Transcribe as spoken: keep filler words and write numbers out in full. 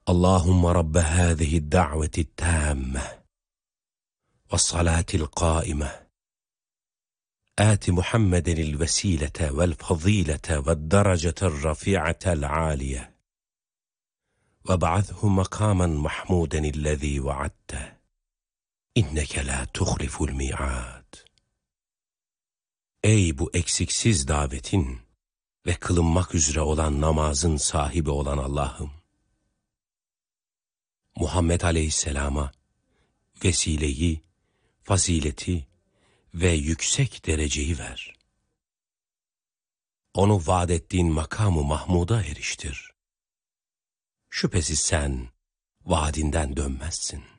اللهم رب هذه الدعوة التامة والصلاة القائمة آت محمد الوسيلة والفضيلة والدرجة الرفيعة العالية وابعثه مقاما محمودا الذي وعدته إنك لا تخلف الميعاد. Ey bu eksiksiz davetin ve kılınmak üzere olan namazın sahibi olan Allah'ım, Muhammed Aleyhisselam'a vesileyi, fazileti ve yüksek dereceyi ver. Onu vaad ettiğin makamı Mahmud'a eriştir. Şüphesiz sen vaadinden dönmezsin.